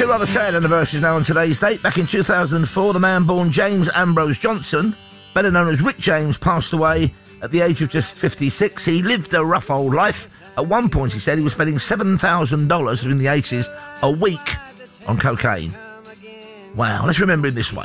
Two other sad anniversaries now on today's date. Back in 2004, the man born James Ambrose Johnson, better known as Rick James, passed away at the age of just 56. He lived a rough old life. At one point, he said he was spending $7,000 in the 80s a week on cocaine. Wow, let's remember him this way.